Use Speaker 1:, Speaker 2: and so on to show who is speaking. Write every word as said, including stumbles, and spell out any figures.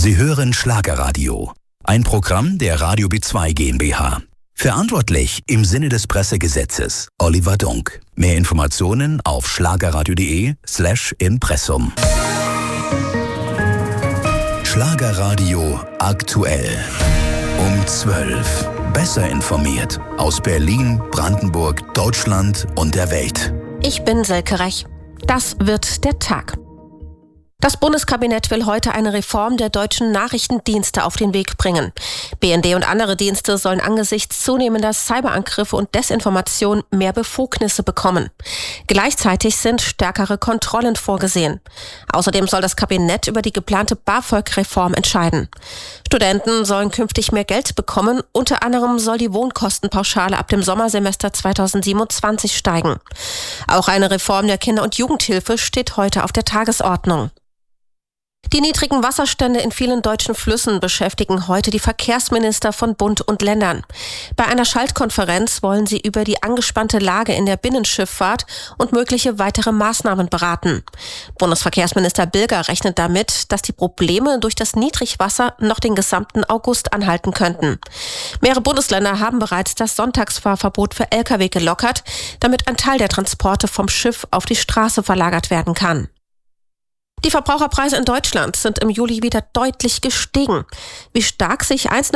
Speaker 1: Sie hören Schlagerradio, ein Programm der Radio B zwei GmbH. Verantwortlich im Sinne des Pressegesetzes Oliver Dunk. Mehr Informationen auf schlagerradio.de slash Impressum. Schlagerradio aktuell. Um zwölf. Besser informiert aus Berlin, Brandenburg, Deutschland und der Welt.
Speaker 2: Ich bin Silke Rech. Das wird der Tag. Das Bundeskabinett will heute eine Reform der deutschen Nachrichtendienste auf den Weg bringen. B N D und andere Dienste sollen angesichts zunehmender Cyberangriffe und Desinformation mehr Befugnisse bekommen. Gleichzeitig sind stärkere Kontrollen vorgesehen. Außerdem soll das Kabinett über die geplante BAföG-Reform entscheiden. Studenten sollen künftig mehr Geld bekommen. Unter anderem soll die Wohnkostenpauschale ab dem Sommersemester zweitausendsiebenundzwanzig steigen. Auch eine Reform der Kinder- und Jugendhilfe steht heute auf der Tagesordnung. Die niedrigen Wasserstände in vielen deutschen Flüssen beschäftigen heute die Verkehrsminister von Bund und Ländern. Bei einer Schaltkonferenz wollen sie über die angespannte Lage in der Binnenschifffahrt und mögliche weitere Maßnahmen beraten. Bundesverkehrsminister Bilger rechnet damit, dass die Probleme durch das Niedrigwasser noch den gesamten August anhalten könnten. Mehrere Bundesländer haben bereits das Sonntagsfahrverbot für L K W gelockert, damit ein Teil der Transporte vom Schiff auf die Straße verlagert werden kann. Die Verbraucherpreise in Deutschland sind im Juli wieder deutlich gestiegen. Wie stark sich einzelne